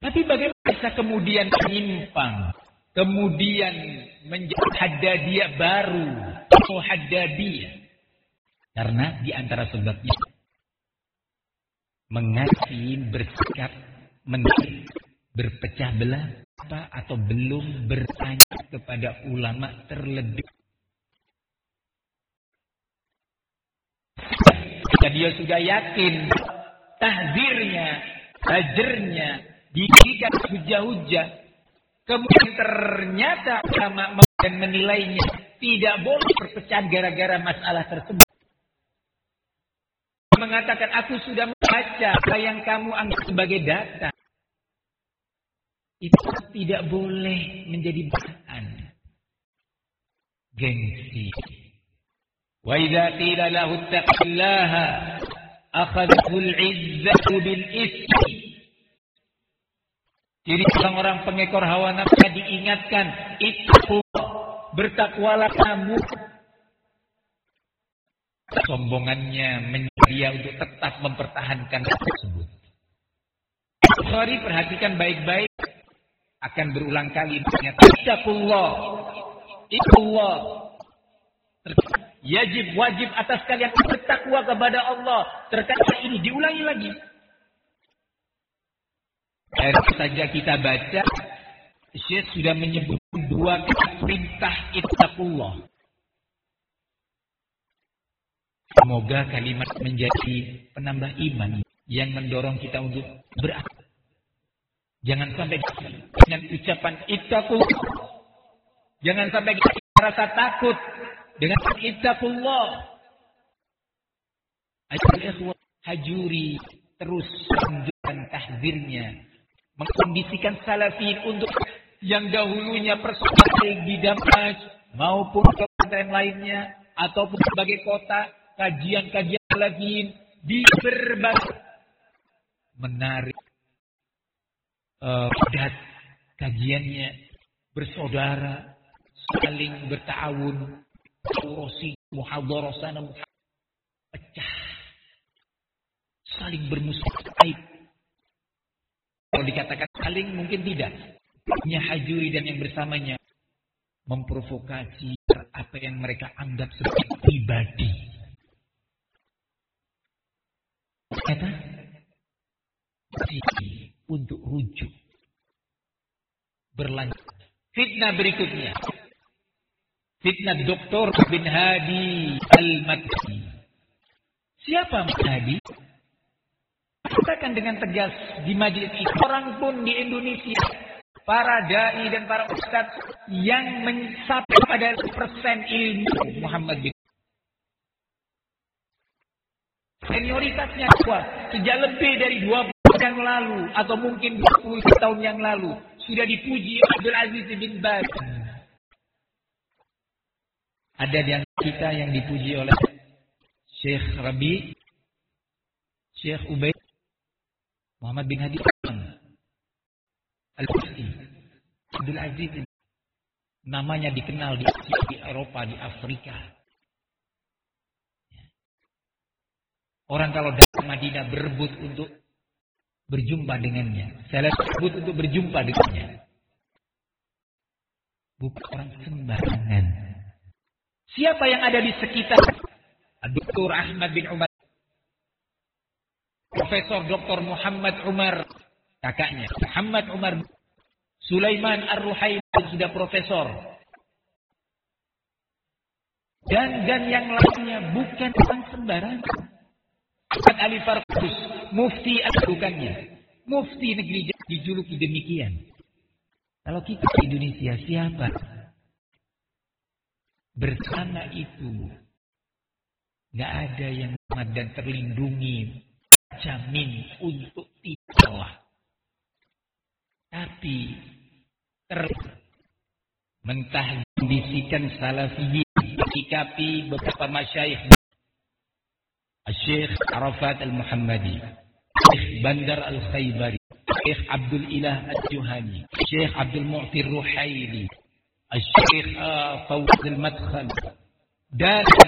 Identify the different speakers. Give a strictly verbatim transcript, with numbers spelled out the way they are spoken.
Speaker 1: Tapi bagaimana bisa kemudian menyimpang, kemudian menjadi haddadiyah baru atau haddadiyah? Karena di antara sebabnya mengasih, bersikap, mengasih, berpecah belah apa atau belum bertanya kepada ulama terlebih. Jika dia sudah yakin tahzirnya, hajarnya diberikan hujah-hujah, kemudian ternyata ulama dan menilainya tidak boleh perpecahan gara-gara masalah tersebut. Mengatakan aku sudah membaca apa yang kamu anggap sebagai data. Itu tidak boleh menjadi bahan gengsi. Wa idza qila lahu ittaqillaha akhadhathu al-'izzatu bil ismi. Jadi orang-orang pengekor hawa nafsu diingatkan, ittaqullah, bertakwalah kamu. Sombongannya menjadi untuk tetap mempertahankan tersebut. Sorry, perhatikan baik-baik. Akan berulang kali ittaqullah, ittaqullah. Yajib, wajib atas kalian bertakwa kepada Allah. Terkait ini diulangi lagi. Dari saja kita baca, Syekh sudah menyebut dua perintah ittaqullah. Semoga kalimat menjadi penambah iman yang mendorong kita untuk beramal. Jangan sampai dengan ucapan ittaqullah. Jangan sampai kita merasa takut dengan ittaqullah. Al-ikhwah hajuri terus menunjukkan tahzirnya, mengkondisikan salafin untuk yang dahulunya persoalan di Damas maupun pesantren lainnya ataupun sebagai kota, kajian-kajian salafin di berbagai menarik uh, dat kajiannya bersaudara, saling berta'awun, urusi muhadharah sana pecah, saling bermusuh. Kalau dikatakan saling mungkin tidak. Punya hajuri dan yang bersamanya memprovokasi apa yang mereka anggap sebagai pribadi. Kata untuk rujuk. Berlanjut. Fitnah berikutnya. Fitnah Doktor bin Hadi Al-Madkhali. Siapa Hadi? Katakan dengan tegas di majelis ini. Orang pun di Indonesia, para dai dan para ustaz yang mencapai pada persen ilmu Muhammad bin senioritasnya kuat sejak lebih dari dua puluh tahun yang lalu atau mungkin dua puluh tahun yang lalu sudah dipuji Abdul Aziz bin Baz. Ada di antara kita yang dipuji oleh Syekh Rabi, Syekh Ubaid, Muhammad bin Hadi Al-Fasi, Abdul Aziz. Namanya dikenal di, di Eropa, di Afrika. Orang kalau datang Madinah berebut untuk berjumpa dengannya. Saya berebut untuk berjumpa dengannya. Bukan orang sembarangan. Siapa yang ada di sekitar Doktor Ahmad bin Umar, Profesor Doktor Muhammad Umar, kakaknya Muhammad Umar, Sulaiman Ar-Ruhaili sudah profesor, dan dan yang lainnya bukan orang sembarangan. Ahmad Ali Farkus, mufti bukannya, mufti negeri dijuluki demikian. Kalau kita di Indonesia siapa? Bersama itu nggak ada yang aman dan terlindungi, jamin untuk tidak salah. Tapi ter mentahbisikan salafiyin, sikapi beberapa masyayikh, Syekh Arafat Al-Muhammadi, Syekh Bandar Al-Khaybari, Syekh Abdul Ilah Al-Juhani, Syekh Abdul Mu'ti Ruhaili, Syekh Fawaz Al-Madkhali, dan